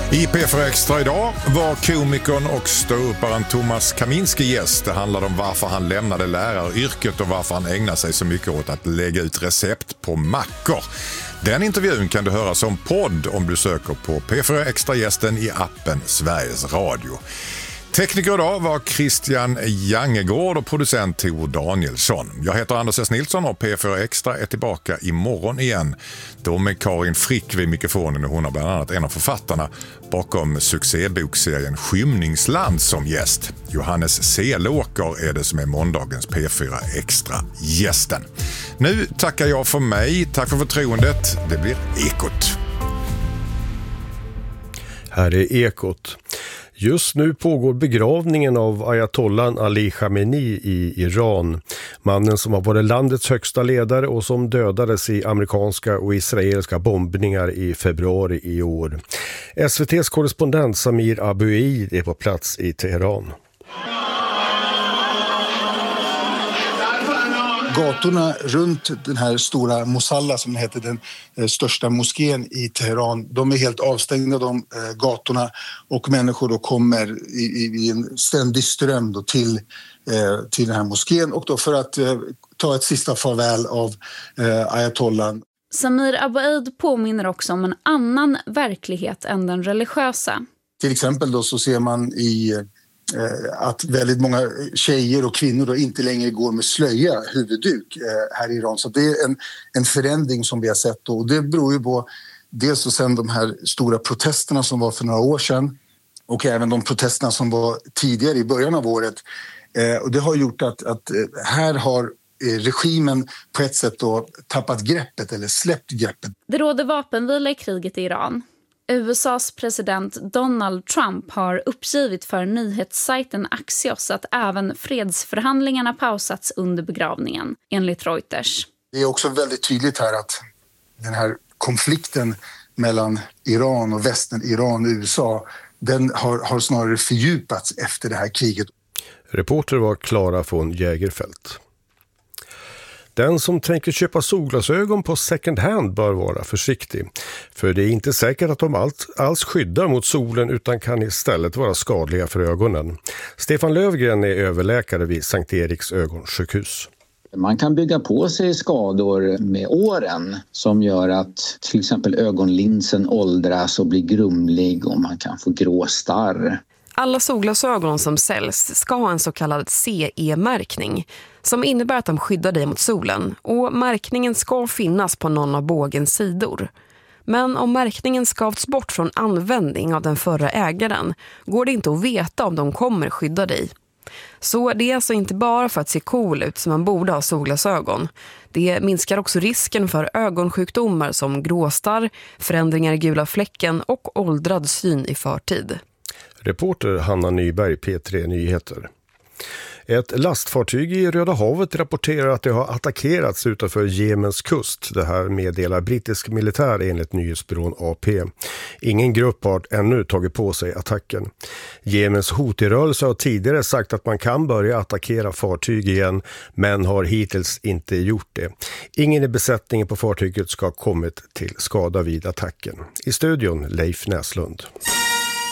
I P4 Extra idag var komikern och ståupparen Thomas Kaminski gäst. Det handlade om varför han lämnade läraryrket och varför han ägnar sig så mycket åt att lägga ut recept på mackor. Den intervjun kan du höra som podd om du söker på P4 Extra-gästen i appen Sveriges Radio. Tekniker idag var Christian Jangegård och producent Tor Danielsson. Jag heter Anders S. Nilsson och P4 Extra är tillbaka imorgon igen. Då med Karin Frick vid mikrofonen och hon har bland annat en av författarna bakom succébokserien Skymningsland som gäst. Johannes Selåker är det som är måndagens P4 Extra-gästen. Nu tackar jag för mig. Tack för förtroendet. Det blir Ekot. Här är Ekot. Just nu pågår begravningen av ayatollan Ali Khamenei i Iran. Mannen som har varit landets högsta ledare och som dödades i amerikanska och israeliska bombningar i februari i år. SVT:s korrespondent Samir Abueid är på plats i Teheran. Gatorna runt den här stora Mosalla som heter den största moskén i Teheran, de är helt avstängda de gatorna och människor då kommer i en ständig ström då till den här moskén och då för att ta ett sista farväl av ayatollan. Samir Abueid påminner också om en annan verklighet än den religiösa. Till exempel då så ser man att väldigt många tjejer och kvinnor då inte längre går med slöja, huvudduk här i Iran. Så det är en förändring som vi har sett då. Och det beror ju på dels och sen de här stora protesterna som var för några år sedan och även de protesterna som var tidigare i början av året. Och det har gjort att här har regimen på ett sätt då tappat greppet eller släppt greppet. Det råder vapenvila i kriget i Iran. USAs president Donald Trump har uppgivit för nyhetssajten Axios att även fredsförhandlingarna pausats under begravningen, enligt Reuters. Det är också väldigt tydligt här att den här konflikten mellan Iran och västern, Iran och USA, den har snarare fördjupats efter det här kriget. Reporter var Klara von Jägerfelt. Den som tänker köpa solglasögon på second hand bör vara försiktig. För det är inte säkert att de alls skyddar mot solen utan kan istället vara skadliga för ögonen. Stefan Lövgren är överläkare vid Sankt Eriks ögonsjukhus. Man kan bygga på sig skador med åren som gör att till exempel ögonlinsen åldras och blir grumlig och man kan få grå starr. Alla solglasögon som säljs ska ha en så kallad CE-märkning som innebär att de skyddar dig mot solen och märkningen ska finnas på någon av bågens sidor. Men om märkningen skavts bort från användning av den förra ägaren går det inte att veta om de kommer skydda dig. Så det är alltså inte bara för att se cool ut som man borde ha solglasögon. Det minskar också risken för ögonsjukdomar som gråstarr, förändringar i gula fläcken och åldrad syn i förtid. Reporter Hanna Nyberg, P3 Nyheter. Ett lastfartyg i Röda havet rapporterar att det har attackerats utanför Jemens kust. Det här meddelar brittisk militär enligt nyhetsbyrån AP. Ingen grupp har ännu tagit på sig attacken. Jemens Houthi-rörelse har tidigare sagt att man kan börja attackera fartyg igen, men har hittills inte gjort det. Ingen i besättningen på fartyget ska ha kommit till skada vid attacken. I studion Leif Näslund.